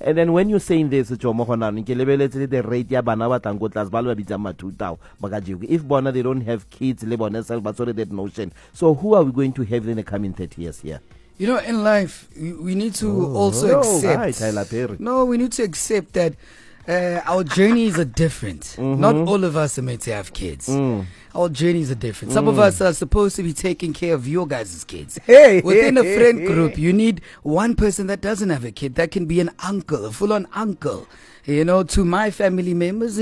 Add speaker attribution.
Speaker 1: And then when you're saying this, the rate ya bana ba tlang ko tlase ba le ba bitsa mathuta ba ka jeko. If bona they don't have kids, le bona self ba sorry that notion. So who are we going to have in the coming 30 years here?
Speaker 2: You know, in life, we need to also accept.
Speaker 1: Right, Tyler Perry.
Speaker 2: No, we need to accept that our journeys are different. Not all of us are meant to have kids. Our journeys are different. Some of us are supposed to be taking care of your guys' kids. Within a friend group, you need one person that doesn't have a kid. That can be an uncle, a full-on uncle. You know, to my family members,